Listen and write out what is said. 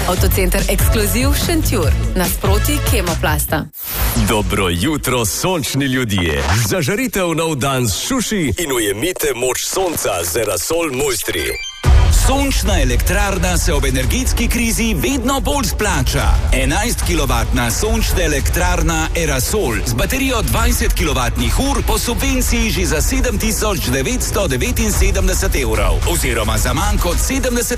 Avtocenter Ekskluziv Šentjur, nasproti Kemoplasta. Dobro jutro, sončni ljudje. Zažarite v nov dan s šuši in ujemite moč sonca z Erasol Mojstri. Sončna elektrarna se ob energetski krizi vedno bolj splača. 11-kilovatna sončna elektrarna Erasol z baterijo 20 kWh po subvenciji že za 7.979 € oziroma za manj kot 70